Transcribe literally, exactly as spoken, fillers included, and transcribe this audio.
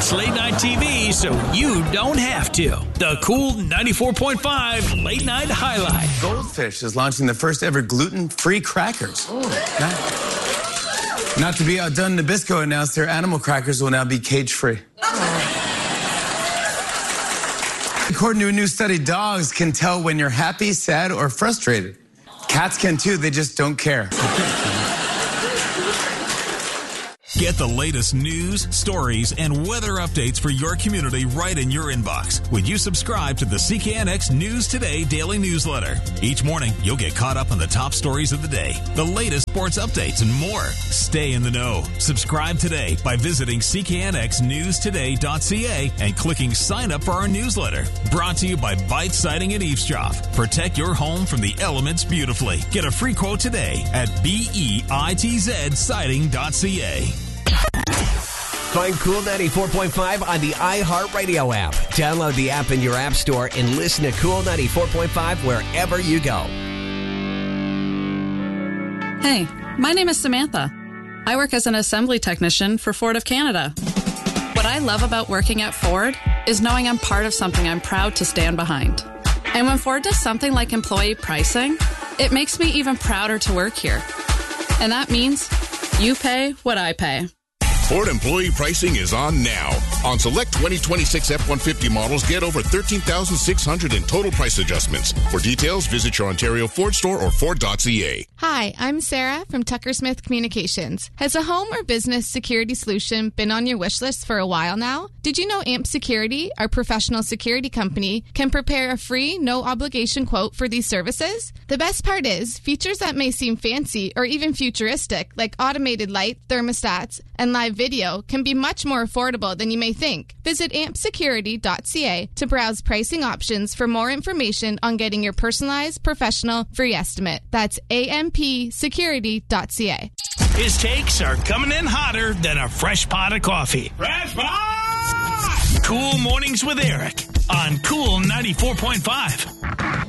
Watch late night T V so you don't have to. The Cool ninety-four point five Late Night Highlight. Goldfish is launching the first ever gluten-free crackers. Ooh. Not, not to be outdone, Nabisco announced their animal crackers will now be cage-free. According to a new study, dogs can tell when you're happy, sad, or frustrated. Cats can too, they just don't care. Get the latest news, stories, and weather updates for your community right in your inbox when you subscribe to the C K N X News Today daily newsletter. Each morning, you'll get caught up on the top stories of the day, the latest sports updates, and more. Stay in the know. Subscribe today by visiting c k n x news today dot c a and clicking sign up for our newsletter. Brought to you by Bite Siding and Eavesdrop. Protect your home from the elements beautifully. Get a free quote today at bitz siding dot c a. Find Cool ninety-four point five on the iHeartRadio app. Download the app in your app store and listen to Cool ninety-four point five wherever you go. Hey, my name is Samantha. I work as an assembly technician for Ford of Canada. What I love about working at Ford is knowing I'm part of something I'm proud to stand behind. And when Ford does something like employee pricing, it makes me even prouder to work here. And that means you pay what I pay. Ford employee pricing is on now. On select twenty twenty-six F one fifty models, get over thirteen thousand six hundred dollars in total price adjustments. For details, visit your Ontario Ford store or Ford dot c a. Hi, I'm Sarah from Tucker Smith Communications. Has a home or business security solution been on your wish list for a while now? Did you know A M P Security, our professional security company, can prepare a free, no-obligation quote for these services? The best part is, features that may seem fancy or even futuristic, like automated light, thermostats, and live video, can be much more affordable than you may think. Visit a m p security dot c a to browse pricing options for more information on getting your personalized, professional, free estimate. That's a m p security dot c a. His takes are coming in hotter than a fresh pot of coffee. Fresh pot! Cool Mornings with Eric on Cool ninety-four point five.